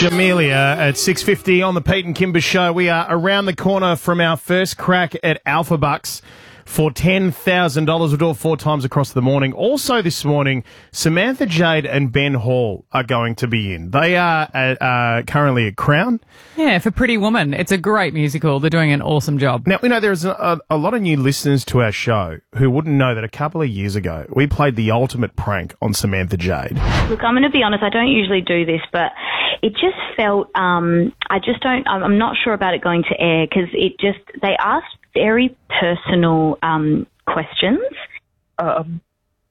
Jamelia at 6:50 on the Pete and Kimber Show. We are around the corner from our first crack at Alpha Bucks for $10,000. We'll do it 4 times across the morning. Also this morning, Samantha Jade and Ben Hall are going to be in. They are currently at Crown. Yeah, for Pretty Woman. It's a great musical. They're doing an awesome job. Now, we know there's a lot of new listeners to our show who wouldn't know that a couple of years ago, we played the ultimate prank on Samantha Jade. Look, I'm going to be honest, I don't usually do this, but it just felt, I'm not sure about it going to air because they asked very personal questions. I'm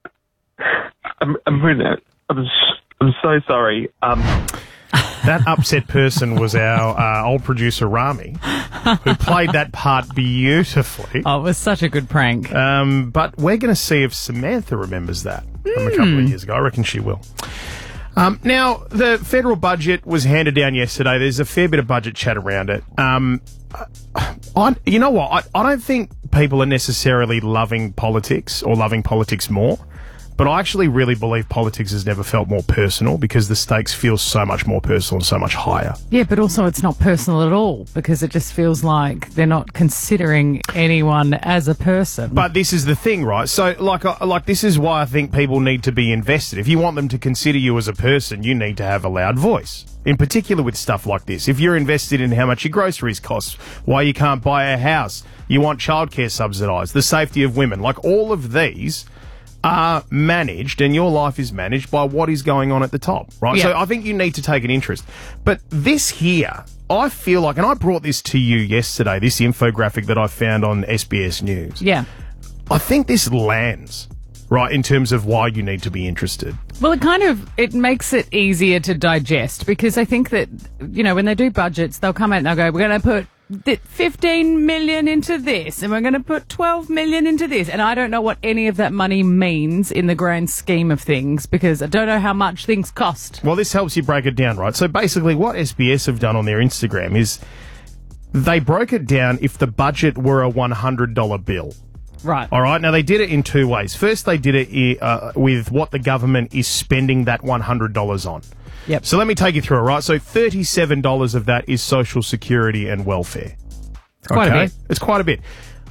so sorry. That upset person was our old producer, Rami, who played that part beautifully. Oh, it was such a good prank. But we're going to see if Samantha remembers that from a couple of years ago. I reckon she will. Now, the federal budget was handed down yesterday. There's a fair bit of budget chat around it. You know what? I don't think people are necessarily loving politics or loving politics more. But I actually really believe politics has never felt more personal because the stakes feel so much more personal and so much higher. Yeah, but also it's not personal at all because it just feels like they're not considering anyone as a person. But this is the thing, right? So, like this is why I think people need to be invested. If you want them to consider you as a person, you need to have a loud voice. In particular with stuff like this. If you're invested in how much your groceries cost, why you can't buy a house, you want childcare subsidised, the safety of women, like all of these are managed and your life is managed by what is going on at the top, right? Yeah. So I think you need to take an interest. But this here, I feel like, and I brought this to you yesterday, this infographic that I found on SBS News. Yeah. I think this lands, right, in terms of why you need to be interested. Well, it makes it easier to digest because I think that, you know, when they do budgets, they'll come out and they'll go, we're going to put 15 million into this and we're going to put 12 million into this. And I don't know what any of that money means in the grand scheme of things because I don't know how much things cost. Well, this helps you break it down, right? So basically what SBS have done on their Instagram is they broke it down if the budget were a $100 bill. Right. All right. Now, they did it in 2 ways. First, they did it with what the government is spending that $100 on. Yep. So let me take you through it, right? So $37 of that is Social Security and welfare. It's quite a bit. It's quite a bit.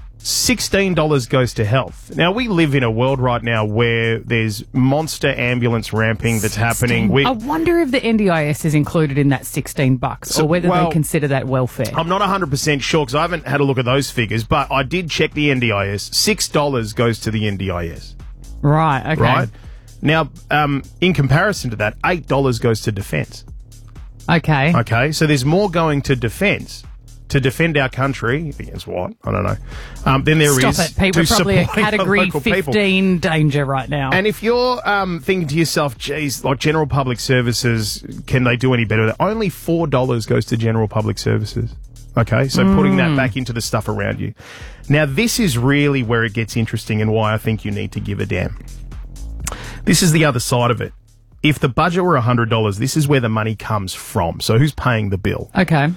$16 goes to health. Now, we live in a world right now where there's monster ambulance ramping that's happening. I wonder if the NDIS is included in that $16 or whether they consider that welfare. I'm not 100% sure because I haven't had a look at those figures, but I did check the NDIS. $6 goes to the NDIS. Right, okay. Right? Now, in comparison to that, $8 goes to defence. Okay. Okay, so there's more going to defence to defend our country against what? I don't know. Then there is Stop it, people. to Probably a supply the category local 15 people. danger right now. And if you're thinking to yourself, geez, like general public services, can they do any better? Only $4 goes to general public services. Okay, so putting that back into the stuff around you. Now, this is really where it gets interesting and why I think you need to give a damn. This is the other side of it. If the budget were $100, this is where the money comes from. So who's paying the bill? Okay.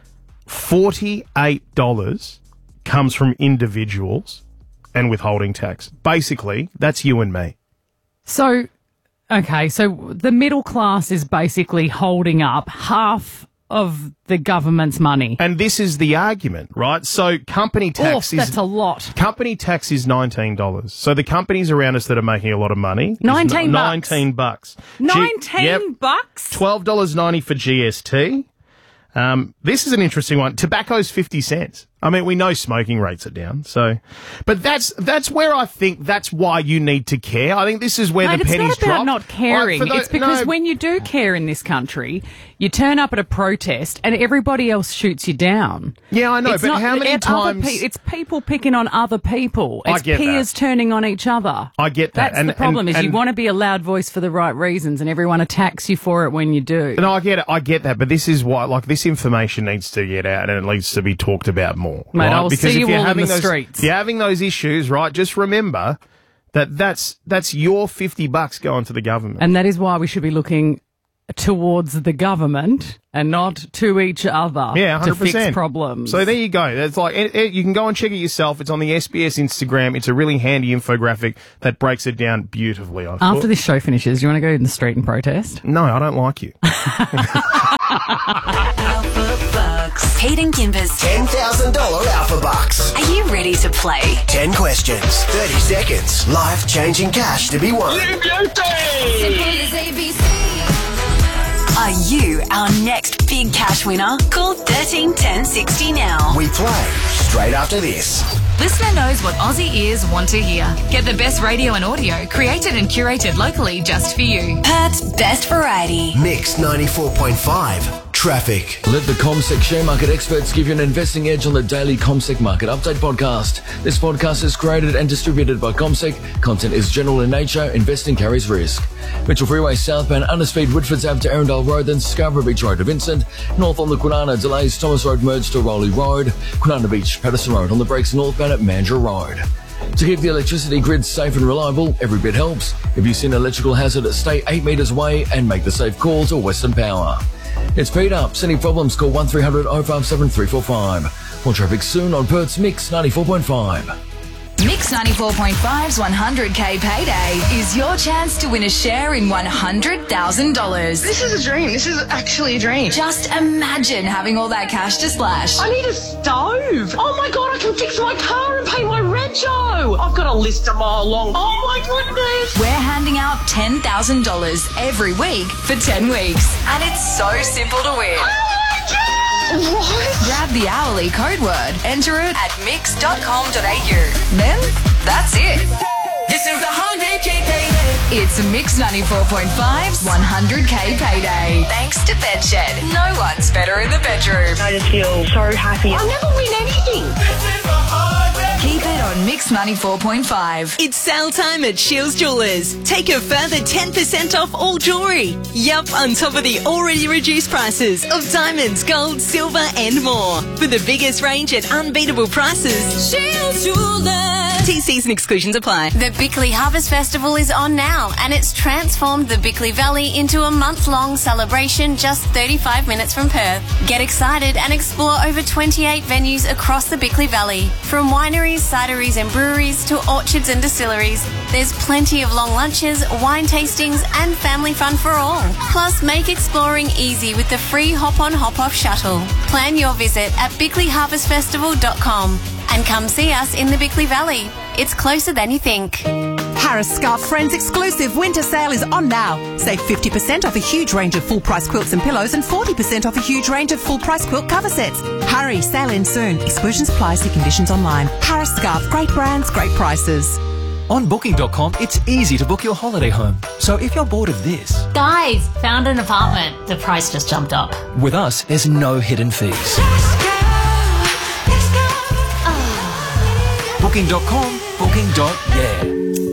$48 comes from individuals and withholding tax. Basically, that's you and me. So, okay, so the middle class is basically holding up half of the government's money. And this is the argument, right? So company tax that's a lot. Company tax is $19. So the companies around us that are making a lot of money. $19. $19. $19? $12.90 for GST. This is an interesting one. Tobacco's 50 cents. I mean, we know smoking rates are down, so, but that's where I think that's why you need to care. I think this is where the pennies drop. It's not about not caring. It's because when you do care in this country, you turn up at a protest and everybody else shoots you down. Yeah, I know, but how many times? It's people picking on other people. It's peers turning on each other. I get that. That's the problem, is you want to be a loud voice for the right reasons and everyone attacks you for it when you do. No, I get it. I get that. But this is why, like, this information needs to get out and it needs to be talked about more. Mate, right? I'll Because see if you you're all in having the streets. If you're having those issues, right, just remember that that's your $50 going to the government. And that is why we should be looking towards the government and not to each other to fix problems. So there you go. That's like you can go and check it yourself. It's on the SBS Instagram. It's a really handy infographic that breaks it down beautifully. After this show finishes, you want to go in the street and protest? No, I don't like you. Gimbers. $10,000 Alpha Bucks. Are you ready to play? 10 questions, 30 seconds, life-changing cash to be won. Are you our next big cash winner? Call 13 10 60 now. We play straight after this. Listener knows what Aussie ears want to hear. Get the best radio and audio created and curated locally just for you. Perth's best variety. Mix 94.5. Traffic. Let the CommSec share market experts give you an investing edge on the daily CommSec Market Update podcast. This podcast is created and distributed by CommSec. Content is general in nature. Investing carries risk. Mitchell Freeway southbound underspeed Woodford's Ave to Arundel Road, then Scarborough Beach Road to Vincent. North on the Kwinana delays Thomas Road merged to Rowley Road. Kwinana Beach, Patterson Road on the brakes northbound at Mandurah Road. To keep the electricity grid safe and reliable, every bit helps. If you see an electrical hazard, stay 8 metres away and make the safe call to Western Power. It's Pete Up. Any problems, call 1300 057 345. More traffic soon on Perth's Mix 94.5. Mix 94.5's 100k payday is your chance to win a share in $100,000. This is a dream. This is actually a dream. Just imagine having all that cash to splash. I need a stove. Oh my God, I can fix my car and pay my rego. I've got a list a mile long. Oh my goodness. We're handing out $10,000 every week for 10 weeks. And it's so simple to win. What? Grab the hourly code word, enter it at mix.com.au. Then that's it. This is the 100k payday. It's Mix 94.5's 100k payday. Thanks to Bedshed. No one's better in the bedroom. I just feel so happy. I never win anything. Keep it on Mix 94.5. It's sale time at Shields Jewelers. Take a further 10% off all jewellery. Yup, on top of the already reduced prices of diamonds, gold, silver and more. For the biggest range at unbeatable prices. Shields Jewelers. TCs and exclusions apply. The Bickley Harvest Festival is on now, and it's transformed the Bickley Valley into a month-long celebration just 35 minutes from Perth. Get excited and explore over 28 venues across the Bickley Valley. From wineries, cideries and breweries to orchards and distilleries, there's plenty of long lunches, wine tastings and family fun for all. Plus, make exploring easy with the free hop-on hop-off shuttle. Plan your visit at bickleyharvestfestival.com and come see us in the Bickley Valley. It's closer than you think. Harris Scarf Friends exclusive winter sale is on now. Save 50% off a huge range of full-price quilts and pillows and 40% off a huge range of full-price quilt cover sets. Hurry, sale ends soon. Exclusions apply, see conditions online. Harris Scarf, great brands, great prices. On Booking.com, it's easy to book your holiday home. So if you're bored of this... Guys, found an apartment. The price just jumped up. With us, there's no hidden fees. Booking.com, booking.yeah.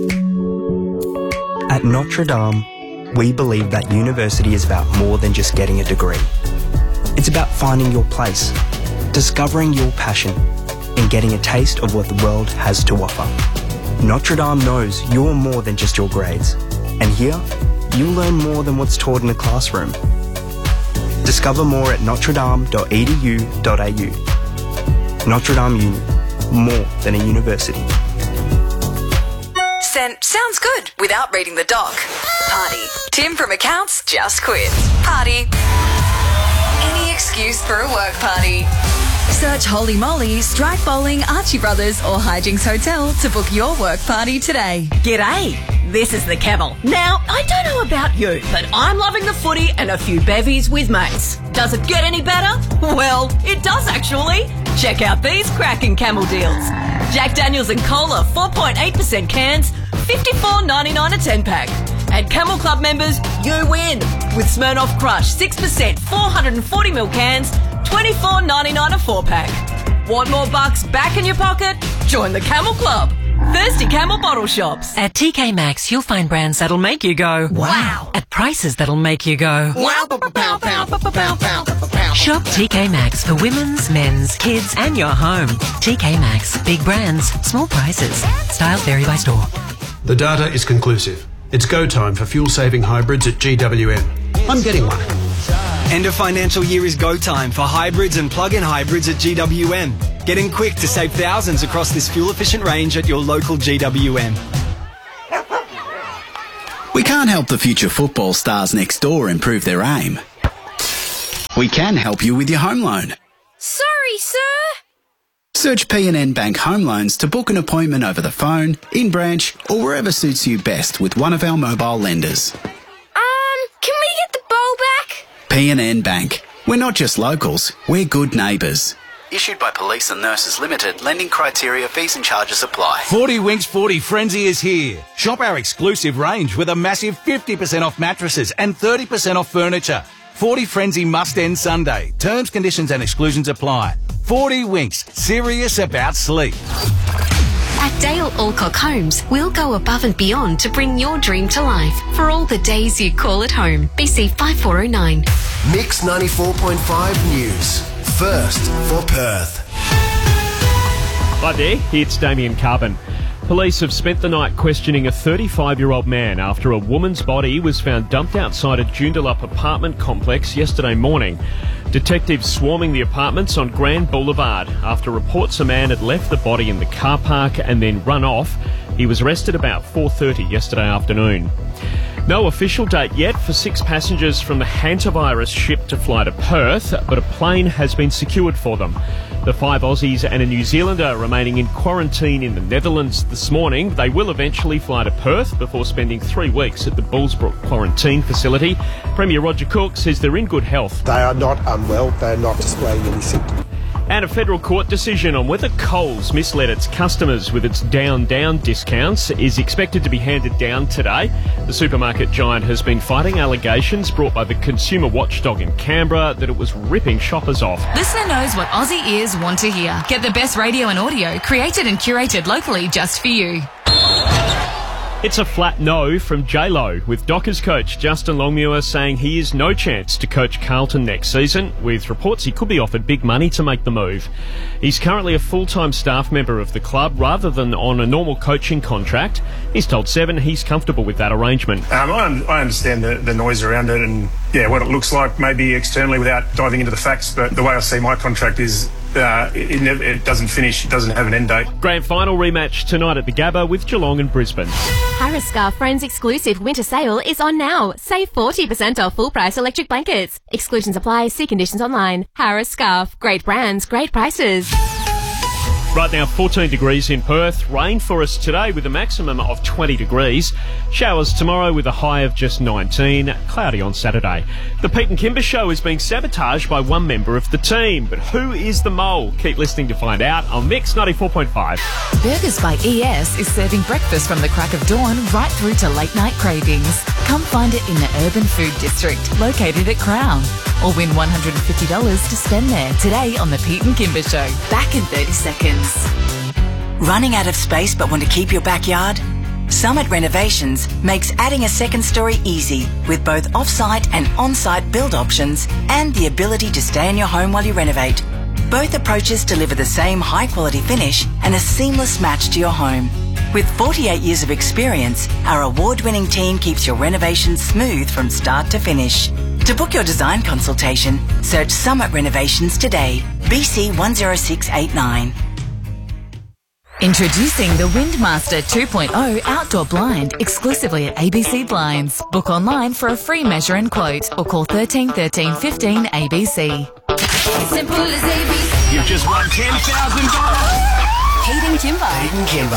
At Notre Dame, we believe that university is about more than just getting a degree. It's about finding your place, discovering your passion, and getting a taste of what the world has to offer. Notre Dame knows you're more than just your grades, and here, you'll learn more than what's taught in a classroom. Discover more at notredame.edu.au. Notre Dame Uni, more than a university. Sounds good without reading the doc. Party. Tim from accounts just quit. Party. Any excuse for a work party. Search Holy Moly, Strike Bowling, Archie Brothers or Hijinks Hotel to book your work party today. G'day. This is the Camel. Now, I don't know about you, but I'm loving the footy and a few bevies with mates. Does it get any better? Well, it does actually. Check out these cracking Camel deals. Jack Daniels and Cola 4.8% cans, $54.99 a 10-pack. And Camel Club members, you win. With Smirnoff Crush 6% 440ml cans, $24.99 a 4-pack. Want more bucks back in your pocket? Join the Camel Club. Thirsty Camel bottle shops. At TK Maxx, you'll find brands that'll make you go, wow. At prices that'll make you go, wow. Shop TK Maxx for women's, men's, kids and your home. TK Maxx. Big brands, small prices. Styles vary by store. The data is conclusive. It's go time for fuel-saving hybrids at GWM. I'm getting one. End of financial year is go time for hybrids and plug-in hybrids at GWM. Get in quick to save thousands across this fuel-efficient range at your local GWM. We can't help the future football stars next door improve their aim. We can help you with your home loan. Sorry, Sorry, sir. Search PNN Bank Home Loans to book an appointment over the phone, in branch, or wherever suits you best with one of our mobile lenders. Can we get the bowl back? PNN Bank. We're not just locals, we're good neighbours. Issued by Police and Nurses Limited, lending criteria, fees and charges apply. 40 Winks 40 Frenzy is here. Shop our exclusive range with a massive 50% off mattresses and 30% off furniture. 40 Frenzy must end Sunday. Terms, conditions and exclusions apply. 40 Winks, serious about sleep. At Dale Alcock Homes, we'll go above and beyond to bring your dream to life for all the days you call it home. BC 5409. Mix 94.5 News. First for Perth. Hi there, it's Damien Carbon. Police have spent the night questioning a 35-year-old man after a woman's body was found dumped outside a Joondalup apartment complex yesterday morning. Detectives swarming the apartments on Grand Boulevard after reports a man had left the body in the car park and then run off. He was arrested about 4:30 yesterday afternoon. No official date yet for 6 passengers from the hantavirus ship to fly to Perth, but a plane has been secured for them. The 5 Aussies and a New Zealander remaining in quarantine in the Netherlands this morning. They will eventually fly to Perth before spending 3 weeks at the Bullsbrook quarantine facility. Premier Roger Cook says they're in good health. They are not unwell. They are not displaying any symptoms. And a federal court decision on whether Coles misled its customers with its down discounts is expected to be handed down today. The supermarket giant has been fighting allegations brought by the consumer watchdog in Canberra that it was ripping shoppers off. Listener knows what Aussie ears want to hear. Get the best radio and audio created and curated locally just for you. It's a flat no from J-Lo, with Dockers coach Justin Longmuir saying he is no chance to coach Carlton next season, with reports he could be offered big money to make the move. He's currently a full-time staff member of the club rather than on a normal coaching contract. He's told Seven he's comfortable with that arrangement. I understand the noise around it and what it looks like maybe externally without diving into the facts, but the way I see my contract is it doesn't finish, it doesn't have an end date. Grand final rematch tonight at the Gabba with Geelong and Brisbane. Harris Scarf Friends exclusive winter sale is on now. Save 40% off full price electric blankets. Exclusions apply, see conditions online. Harris Scarf, great brands, great prices. Right now, 14 degrees in Perth. Rain for us today with a maximum of 20 degrees. Showers tomorrow with a high of just 19. Cloudy on Saturday. The Pete and Kimber Show is being sabotaged by one member of the team. But who is the mole? Keep listening to find out on Mix 94.5. Burgers by ES is serving breakfast from the crack of dawn right through to late night cravings. Come find it in the Urban Food District, located at Crown. Or win $150 to spend there today on the Pete and Kimber Show. Back in 30 seconds. Running out of space but want to keep your backyard? Summit Renovations makes adding a second story easy with both off-site and on-site build options and the ability to stay in your home while you renovate. Both approaches deliver the same high-quality finish and a seamless match to your home. With 48 years of experience, our award-winning team keeps your renovations smooth from start to finish. To book your design consultation, search Summit Renovations today. BC 10689. Introducing the Windmaster 2.0 outdoor blind exclusively at ABC Blinds. Book online for a free measure and quote or call 13 13 15 ABC. Simple as ABC. You've just won $10,000. Pete and Kimber. Pete and Kimber.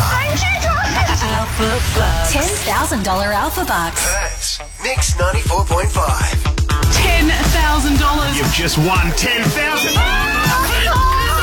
Alpha Bucks. $10,000 Alpha Bucks. Perth's Mix 94.5. $10,000. You've just won $10,000.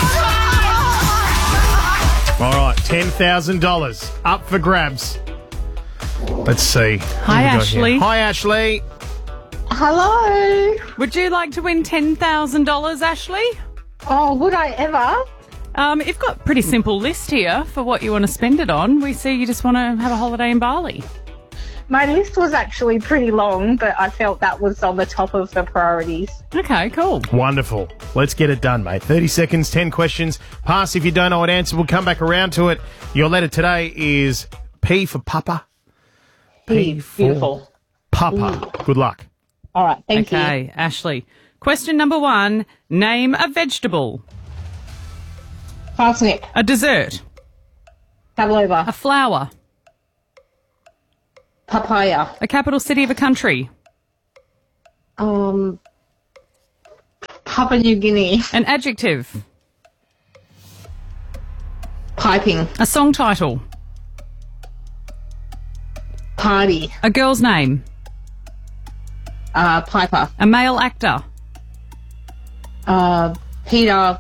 All right, $10,000 up for grabs. Let's see. Hi, Ashley. Hi, Ashley. Hello. Would you like to win $10,000, Ashley? Oh, would I ever? You've got a pretty simple list here for what you want to spend it on. We see you just want to have a holiday in Bali. My list was actually pretty long, but I felt that was on the top of the priorities. Okay, cool. Wonderful. Let's get it done, mate. 30 seconds, 10 questions. Pass if you don't know what answer. We'll come back around to it. Your letter today is P for Papa. P for Beautiful. Papa. Good luck. All right, thank you. Okay, Ashley. Question number 1. Name a vegetable. Parsnip. A dessert. Pavlova. A flower. Papaya. A capital city of a country. Papua New Guinea. An adjective. Piping. A song title. Party. A girl's name. Piper. A male actor. Peter.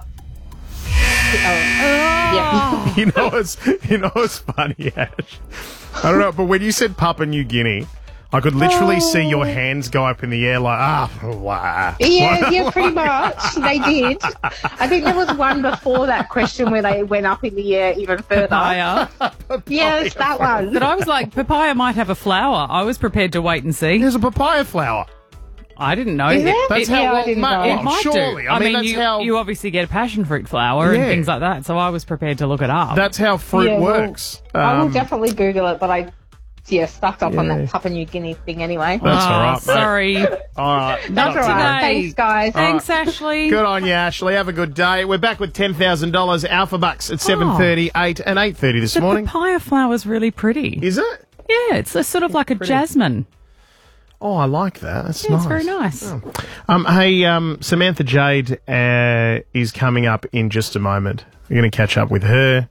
Oh. You know it's funny, Ash. I don't know, but when you said Papua New Guinea, I could literally see your hands go up in the air like, wow. Yeah, pretty much. They did. I think there was one before that question where they went up in the air even further. Papaya. Yes, that one. But I was like, papaya might have a flower. I was prepared to wait and see. There's a papaya flower. I didn't know. Is there? That's how I didn't know. It might surely. do. I mean, mean, that's how you obviously get a passion fruit flower and things like that, so I was prepared to look it up. That's how fruit works. I will definitely Google it, but I stuck up on that Papua New Guinea thing anyway. That's all right, mate. Sorry. All right. That's all right. Thanks, guys. Thanks, Ashley. Good on you, Ashley. Have a good day. We're back with $10,000 Alpha Bucks at 7:30, 8 and 8:30 this morning. The papaya flower's really pretty. Is it? Yeah, it's a sort of like a jasmine. Oh, I like that. That's Yeah, nice. it's very nice. Oh. Hey, Samantha Jade is coming up in just a moment. We're going to catch up with her.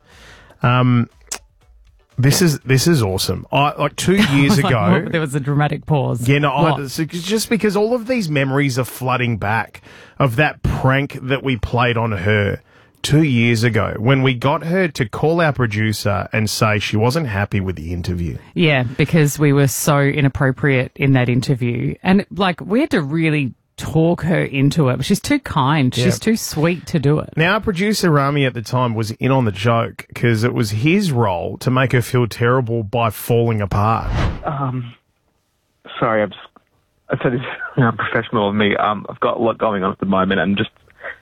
This is awesome. Like 2 years ago, there was a dramatic pause. Yeah, no, What? it's just because all of these memories are flooding back of that prank that we played on her 2 years ago when we got her to call our producer and say she wasn't happy with the interview. Yeah, because we were so inappropriate in that interview. And, like, we had to really talk her into it. She's too kind. Yeah. She's too sweet to do it. Now, our producer Rami at the time was in on the joke because it was his role to make her feel terrible by falling apart. Sorry, I said it's unprofessional of me. I've got a lot going on at the moment and just...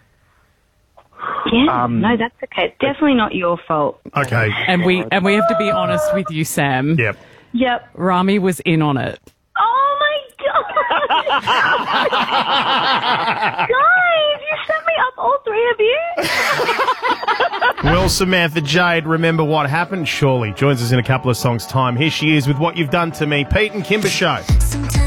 Yeah, no, that's okay. It's definitely not your fault. Okay. And we have to be honest with you, Sam. Yep. Yep. Rami was in on it. Oh my god! Guys, you set me up, all three of you. Will Samantha Jade remember what happened? Surely. Joins us in a couple of songs' time. Here she is with What You've Done to Me. Pete and Kimber Show.